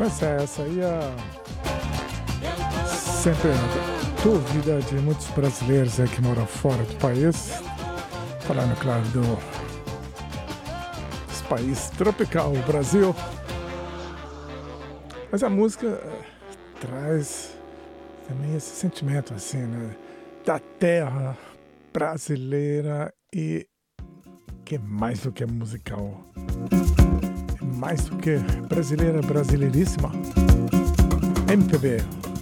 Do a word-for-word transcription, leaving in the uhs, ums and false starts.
Mas é, essa aí é sempre a dúvida de muitos brasileiros aí que moram fora do país. Falando, claro, do, dos países tropical, o Brasil. Mas a música eh, traz também esse sentimento, assim, né? Da terra brasileira e que é mais do que musical. É mais do que brasileira, brasileiríssima. M P B.